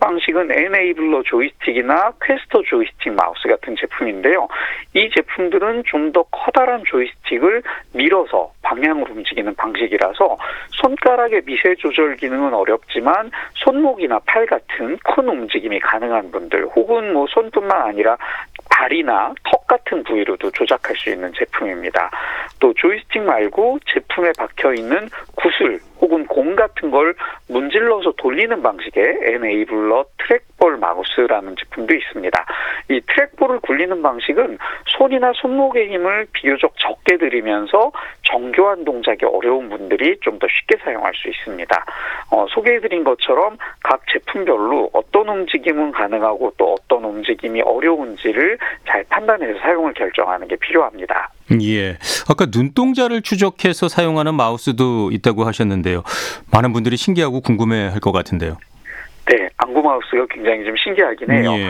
방식은 에네이블러 조이스틱이나 퀘스터 조이스틱 마우스 같은 제품인데요. 이 제품들은 좀 더 커다란 조이스틱을 밀어서 방향으로 움직이는 방식이라서 손가락의 미세 조절 기능은 어렵지만 손목이나 팔 같은 큰 움직임이 가능한 분들, 혹은 뭐 손뿐만 아니라 발이나 턱 같은 부위로도 조작할 수 있는 제품입니다. 또 조이스틱 말고 제품에 박혀있는 구슬 혹은 공 같은 걸 문질러서 돌리는 방식의 에네이블러 트랙볼 마우스라는 제품도 있습니다. 이 트랙볼을 굴리는 방식은 손이나 손목의 힘을 비교적 적게 들이면서 정교한 동작이 어려운 분들이 좀 더 쉽게 사용할 수 있습니다. 소개해드린 것처럼 각 제품별로 어떤 움직임은 가능하고 또 어떤 움직임이 어려운지를 잘 판단해서 사용을 결정하는 게 필요합니다. 예. 아까 눈동자를 추적해서 사용하는 마우스도 있다고 하셨는데요. 많은 분들이 신기하고 궁금해할 것 같은데요. 네, 안구 마우스가 굉장히 좀 신기하긴 해요. 예.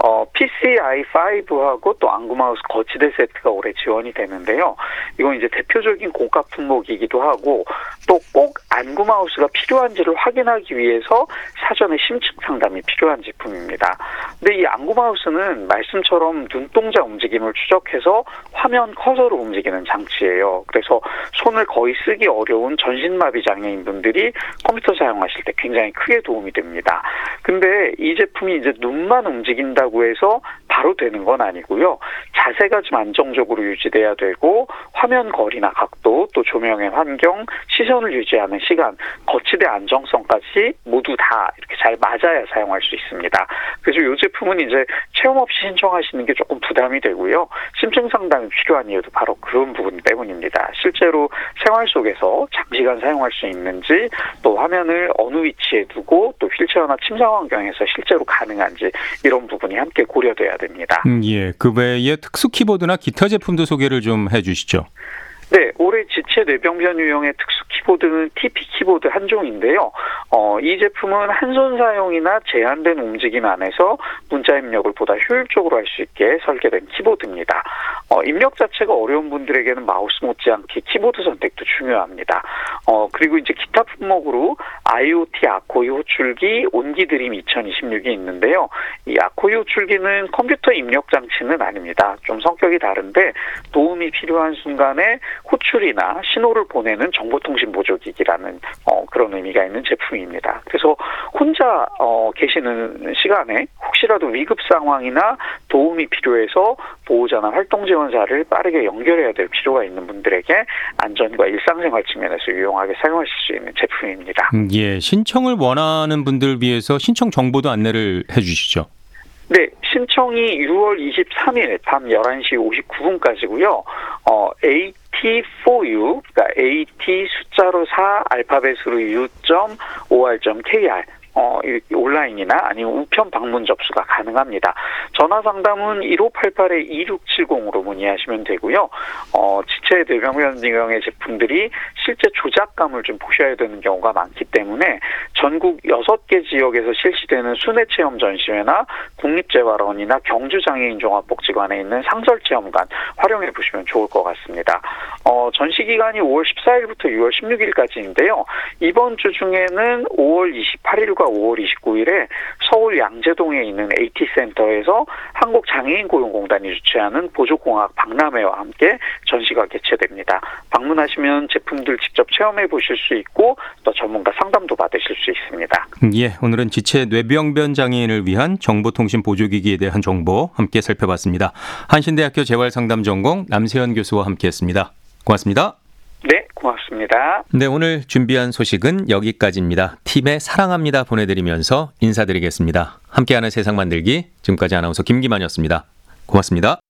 PCI5하고 또 안구 마우스 거치대 세트가 올해 지원이 되는데요. 이건 이제 대표적인 고가 품목이기도 하고 또 꼭 안구 마우스가 필요한지를 확인하기 위해서 사전에 심층 상담이 필요한 제품입니다. 근데 이 안구 마우스는 말씀처럼 눈동자 움직임을 추적해서 화면 커서로 움직이는 장치예요. 그래서 손을 거의 쓰기 어려운 전신마비 장애인 분들이 컴퓨터 사용하실 때 굉장히 크게 도움이 됩니다. 근데 이 제품이 이제 눈만 움직인다고 해서 바로 되는 건 아니고요. 자세가 좀 안정적으로 유지돼야 되고 화면 거리나 각도, 또 조명의 환경, 시선을 유지하는 시간, 거치대 안정성까지 모두 다 이렇게 잘 맞아야 사용할 수 있습니다. 그래서 이 제품은 이제 체험 없이 신청하시는 게 조금 부담이 되고요. 심층 상담이 필요한 이유도 바로 그런 부분 때문입니다. 실제로 생활 속에서 장시간 사용할 수 있는지, 또 화면을 어느 위치에 두고 또 휠체어나 침상 환경에서 실제로 가능한지 이런 부분이 함께 고려돼야 됩니다. 예. 그 외에 특수 키보드나 기타 제품도 소개를 좀 해주시죠. 네, 올해 지체 뇌병변 유형의 특수 키보드는 TP 키보드 한 종인데요. 이 제품은 한 손 사용이나 제한된 움직임 안에서 문자 입력을 보다 효율적으로 할 수 있게 설계된 키보드입니다. 입력 자체가 어려운 분들에게는 마우스 못지않게 키보드 선택도 중요합니다. 그리고 이제 기타 품목으로 IoT 아코이 호출기 온기드림 2026이 있는데요. 이 아코이 호출기는 컴퓨터 입력 장치는 아닙니다. 좀 성격이 다른데 도움이 필요한 순간에 호출이나 신호를 보내는 정보통신 보조기기라는 그런 의미가 있는 제품입니다. 그래서 혼자 계시는 시간에 혹시라도 위급 상황이나 도움이 필요해서 보호자나 활동지원사를 빠르게 연결해야 될 필요가 있는 분들에게 안전과 일상생활 측면에서 유용하게 사용하실 수 있는 제품입니다. 예, 신청을 원하는 분들 위해서 신청 정보도 안내를 해주시죠. 네, 신청이 6월 23일 밤 11시 59분까지고요. AT4U, 그러니까 AT 숫자로 4, 알파벳으로 u.or.kr 온라인이나 아니면 우편 방문 접수가 가능합니다. 전화 상담은 1588-2670으로 문의하시면 되고요. 지체 뇌병변 유형의 제품들이 실제 조작감을 좀 보셔야 되는 경우가 많기 때문에 전국 6개 지역에서 실시되는 순회체험 전시회나 국립재활원이나 경주장애인 종합복지관에 있는 상설체험관 활용해 보시면 좋을 것 같습니다. 전시 기간이 5월 14일부터 6월 16일까지인데요. 이번 주 중에는 5월 28일과 5월 29일에 서울 양재동에 있는 AT센터에서 한국장애인고용공단이 주최하는 보조공학 박람회와 함께 전시가 개최됩니다. 방문하시면 제품들 직접 체험해 보실 수 있고 또 전문가 상담도 받으실 수 있습니다. 예, 오늘은 지체 뇌병변 장애인을 위한 정보통신 보조기기에 대한 정보 함께 살펴봤습니다. 한신대학교 재활상담전공 남세현 교수와 함께했습니다. 고맙습니다. 네, 고맙습니다. 네, 오늘 준비한 소식은 여기까지입니다. 팀의 사랑합니다 보내드리면서 인사드리겠습니다. 함께하는 세상 만들기, 지금까지 아나운서 김기만이었습니다. 고맙습니다.